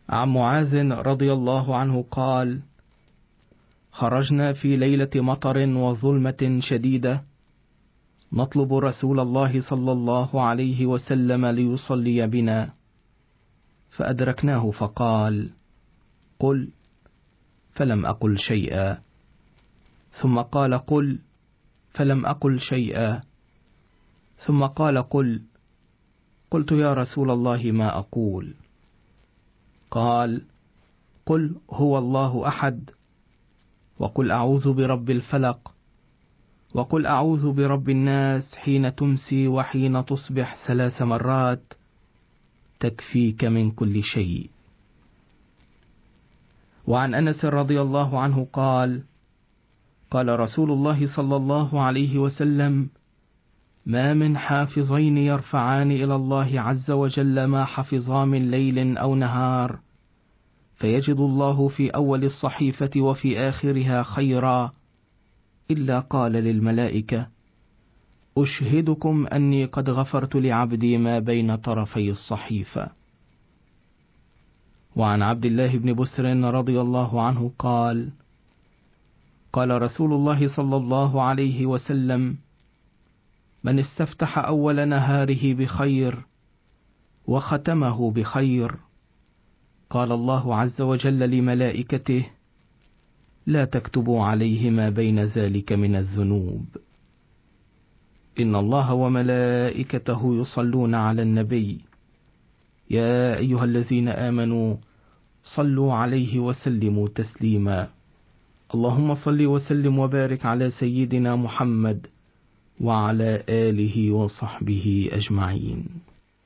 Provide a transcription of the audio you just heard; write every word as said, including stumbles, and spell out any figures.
عن معاذ رضي الله عنه قال: خرجنا في ليلة مطر وظلمة شديدة نطلب رسول الله صلى الله عليه وسلم ليصلي بنا، فأدركناه فقال: قل، فلم أقل شيئا، ثم قال: قل، فلم أقل شيئا، ثم قال: قل. قلت: يا رسول الله ما أقول؟ قال: قل هو الله أحد، وقل أعوذ برب الفلق، وقل أعوذ برب الناس حين تمسي وحين تصبح ثلاث مرات، تكفيك من كل شيء. وعن أنس رضي الله عنه قال: قال رسول الله صلى الله عليه وسلم: ما من حافظين يرفعان إلى الله عز وجل ما حفظا من ليل أو نهار، فيجد الله في أول الصحيفة وفي آخرها خيرا، إلا قال للملائكة: أشهدكم أني قد غفرت لعبدي ما بين طرفي الصحيفة. وعن عبد الله بن بسر رضي الله عنه قال: قال رسول الله صلى الله عليه وسلم: من استفتح أول نهاره بخير وختمه بخير، قال الله عز وجل لملائكته: لا تكتبوا عليه ما بين ذلك من الذنوب. إن الله وملائكته يصلون على النبي، يا أيها الذين آمنوا صلوا عليه وسلموا تسليما. اللهم صل وسلم وبارك على سيدنا محمد وعلى آله وصحبه أجمعين.